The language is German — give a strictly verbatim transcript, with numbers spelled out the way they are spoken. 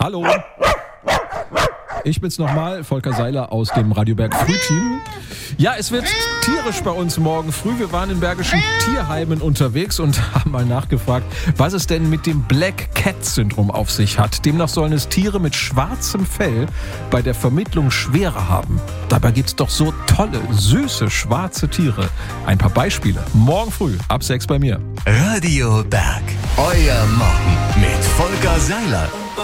Hallo. Ich bin's nochmal, Volker Seiler aus dem Radio Berg Frühteam. Ja, es wird tierisch bei uns morgen früh. Wir waren in Bergischen Tierheimen unterwegs und haben mal nachgefragt, was es denn mit dem Black Cat Syndrom auf sich hat. Demnach sollen es Tiere mit schwarzem Fell bei der Vermittlung schwerer haben. Dabei gibt's doch so tolle, süße, schwarze Tiere. Ein paar Beispiele. Morgen früh ab sechs bei mir. Radio Berg. Euer Morgen mit Volker Seiler.